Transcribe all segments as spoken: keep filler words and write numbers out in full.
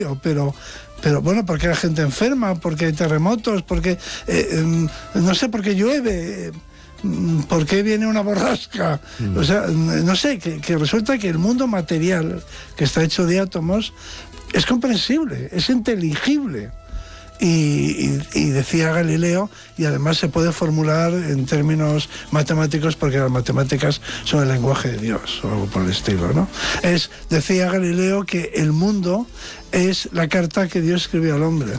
pero... Pero bueno, porque la gente enferma, porque hay terremotos, porque, eh, eh, no sé, porque llueve, eh, por qué viene una borrasca. Mm. O sea, no sé, que, que resulta que el mundo material, que está hecho de átomos, es comprensible, es inteligible. Y, y, y decía Galileo, y además se puede formular en términos matemáticos porque las matemáticas son el lenguaje de Dios o algo por el estilo, ¿no? Es, decía Galileo que el mundo es la carta que Dios escribió al hombre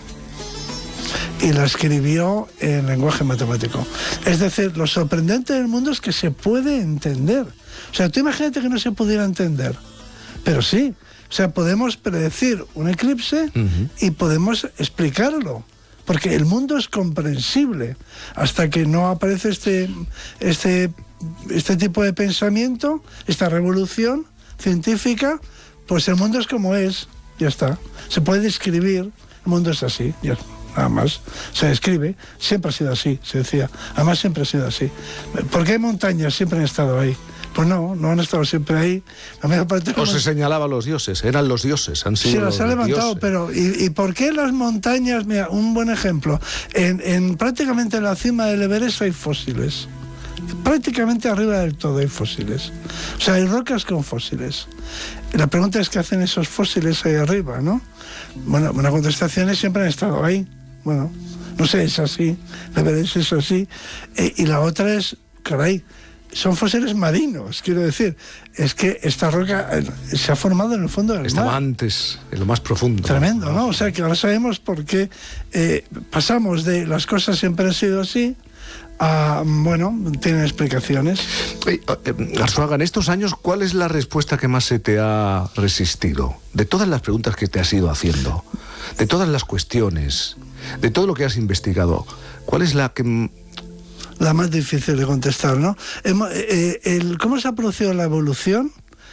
y la escribió en lenguaje matemático. Es decir, lo sorprendente del mundo es que se puede entender. O sea, tú imagínate que no se pudiera entender, pero sí. O sea, podemos predecir un eclipse uh-huh. y podemos explicarlo, porque el mundo es comprensible. Hasta que no aparece este, este, este tipo de pensamiento, esta revolución científica, pues el mundo es como es, ya está. Se puede describir, el mundo es así, ya está. Nada más, se describe, siempre ha sido así, se decía, además siempre ha sido así. ¿Por qué hay montañas? Siempre han estado ahí. Pues no, no han estado siempre ahí. La mayor parte o se señalaba a los dioses, eran los dioses, han sido. Sí, las ha levantado, dioses. Pero ¿y, ¿y por qué las montañas? Mira, un buen ejemplo. En, en prácticamente en la cima del Everest hay fósiles. Prácticamente arriba del todo hay fósiles. O sea, hay rocas con fósiles. La pregunta es qué hacen esos fósiles ahí arriba, ¿no? Bueno, una contestación es siempre han estado ahí. Bueno, no sé, es así. El Everest es así. E, y la otra es, caray, son fósiles marinos, quiero decir. Es que esta roca se ha formado en el fondo del Estaba mar. Estaba antes, en lo más profundo. Tremendo, ¿no? O sea, que ahora sabemos por qué eh, pasamos de las cosas siempre han sido así a, bueno, tienen explicaciones. Eh, eh, Arzuaga, en estos años, ¿cuál es la respuesta que más se te ha resistido? De todas las preguntas que te has ido haciendo, de todas las cuestiones, de todo lo que has investigado, ¿cuál es la que... La más difícil de contestar, ¿no? Eh, el, ¿Cómo se ha producido la evolución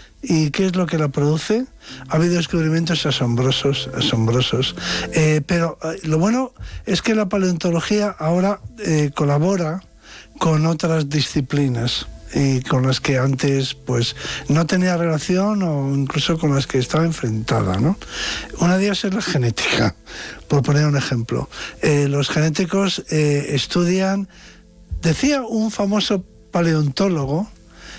y qué es lo que la produce? Ha habido descubrimientos asombrosos, asombrosos. Eh, pero eh, lo bueno es que la paleontología ahora eh, colabora con otras disciplinas y con las que antes pues no tenía relación o incluso con las que estaba enfrentada, ¿no? Una de ellas es la genética, por poner un ejemplo. Eh, los genéticos eh, estudian. Decía un famoso paleontólogo,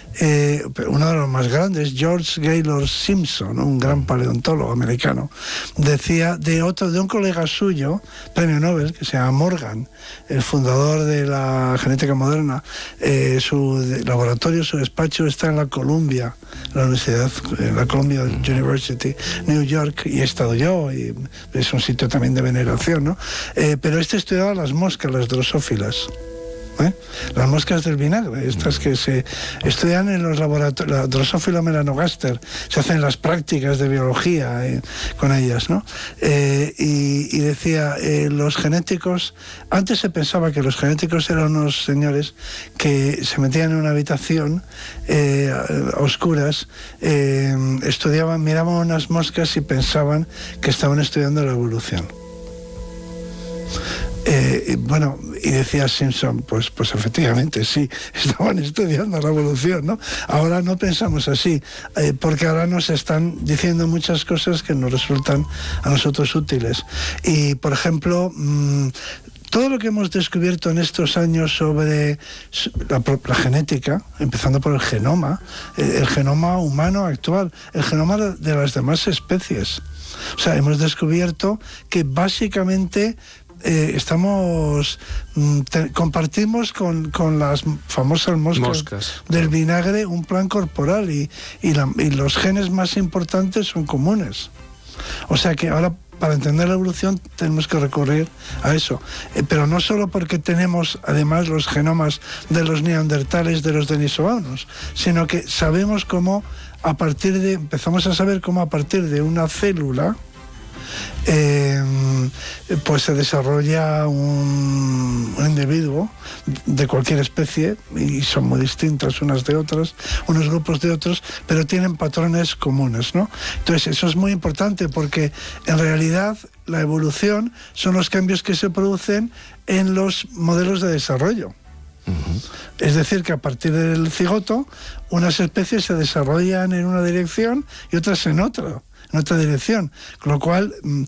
eh, uno de los más grandes, George Gaylord Simpson, un gran paleontólogo americano, decía de otro, de un colega suyo, premio Nobel, que se llama Morgan, el fundador de la genética moderna. Eh, su de, laboratorio, su despacho está en la Columbia, la Universidad, en la Columbia University, New York, y he estado yo, y es un sitio también de veneración, ¿no? Eh, pero este estudiaba las moscas, las drosófilas. ¿Eh? Las moscas del vinagre, estas que se estudian en los laboratorios, la Drosophila melanogaster, se hacen las prácticas de biología eh, con ellas, ¿no? Eh, y, y decía, eh, los genéticos, antes se pensaba que los genéticos eran unos señores que se metían en una habitación eh, a oscuras, eh, estudiaban, miraban unas moscas y pensaban que estaban estudiando la evolución. Eh, bueno, y decía Simpson, pues, pues efectivamente sí, estaban estudiando la evolución, ¿no? Ahora no pensamos así, eh, porque ahora nos están diciendo muchas cosas que nos resultan a nosotros útiles. Y, por ejemplo, mmm, todo lo que hemos descubierto en estos años sobre la, la genética, empezando por el genoma, eh, el genoma humano actual, el genoma de las demás especies. O sea, hemos descubierto que básicamente Eh, estamos te, compartimos con, con las famosas moscas, moscas del vinagre un plan corporal y, y, la, y los genes más importantes son comunes. O sea que ahora para entender la evolución tenemos que recurrir a eso, eh, pero no solo porque tenemos además los genomas de los neandertales, de los denisovanos, sino que sabemos cómo a partir de empezamos a saber cómo a partir de una célula Eh, pues se desarrolla un, un individuo de cualquier especie y son muy distintas unas de otras, unos grupos de otros, pero tienen patrones comunes, ¿no? Entonces eso es muy importante porque en realidad la evolución son los cambios que se producen en los modelos de desarrollo. Uh-huh. Es decir, que a partir del cigoto unas especies se desarrollan en una dirección y otras en otra. en otra dirección, con lo cual